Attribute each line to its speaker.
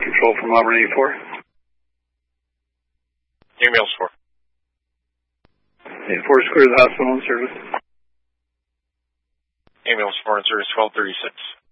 Speaker 1: Control from Auburn 84.
Speaker 2: Emails 4.
Speaker 1: 84 Square, the hospital in service.
Speaker 2: Emails 4 and service 1236.